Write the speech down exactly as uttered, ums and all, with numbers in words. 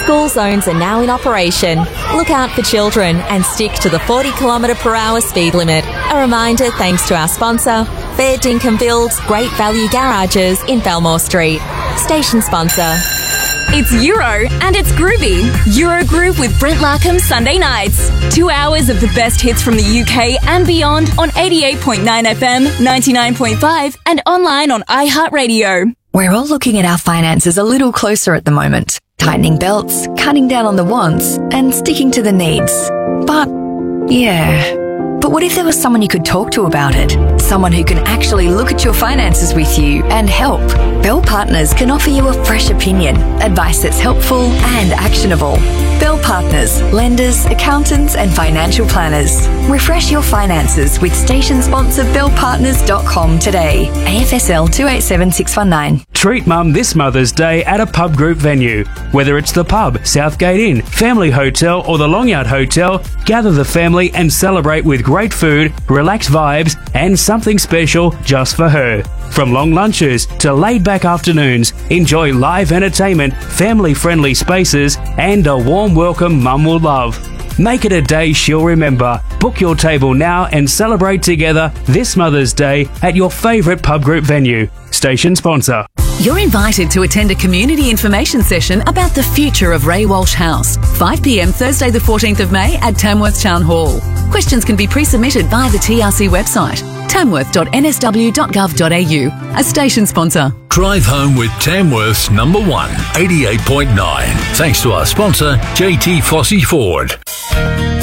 School zones are now in operation. Look out for children and stick to the forty kilometre per hour speed limit. A reminder thanks to our sponsor, Fair Dinkum Builds Great Value Garages in Belmore Street. Station sponsor. It's Euro and it's groovy. Euro Groove with Brent Larkham Sunday nights. Two hours of the best hits from the U K and beyond on eighty-eight point nine F M, ninety-nine point five and online on iHeartRadio. We're all looking at our finances a little closer at the moment. Tightening belts, cutting down on the wants, and sticking to the needs. But, yeah... But what if there was someone you could talk to about it? Someone who can actually look at your finances with you and help. Bell Partners can offer you a fresh opinion, advice that's helpful and actionable. Bell Partners, lenders, accountants and financial planners. Refresh your finances with station sponsor bell partners dot com today. A F S L two eight seven six one nine. Treat Mum this Mother's Day at a pub group venue. Whether it's the pub, Southgate Inn, Family Hotel or the Longyard Hotel, gather the family and celebrate with great food, relaxed vibes and something special just for her. From long lunches to laid-back afternoons, enjoy live entertainment, family-friendly spaces and a warm welcome Mum will love. Make it a day she'll remember. Book your table now and celebrate together this Mother's Day at your favourite pub group venue. Station sponsor. You're invited to attend a community information session about the future of Ray Walsh House, five p m Thursday the fourteenth of May at Tamworth Town Hall. Questions can be pre-submitted via the T R C website, tamworth dot n s w dot gov dot a u, a station sponsor. Drive home with Tamworth's number one, eighty-eight point nine. Thanks to our sponsor, J T Fossey Ford.